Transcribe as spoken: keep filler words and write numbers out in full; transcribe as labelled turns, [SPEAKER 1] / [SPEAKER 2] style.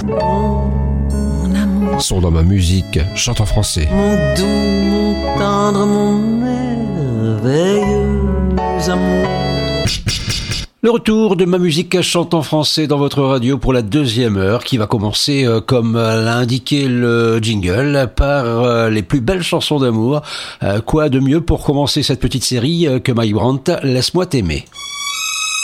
[SPEAKER 1] Mon amour.
[SPEAKER 2] Sont dans ma musique, chante en français.
[SPEAKER 1] Mon doux, mon tendre, mon merveilleux amour.
[SPEAKER 2] Le retour de ma musique chante en français dans votre radio pour la deuxième heure qui va commencer, euh, comme l'a indiqué le jingle, par euh, les plus belles chansons d'amour. Euh, quoi de mieux pour commencer cette petite série euh, que Mike Brandt, Laisse-moi t'aimer.